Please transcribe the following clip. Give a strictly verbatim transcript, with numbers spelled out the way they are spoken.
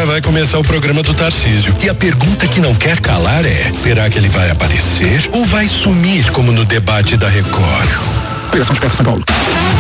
vai começar o programa do Tarcísio. E a pergunta que não quer calar é: será que ele vai aparecer ou vai sumir como no debate da Record? Operação Esperto São Paulo.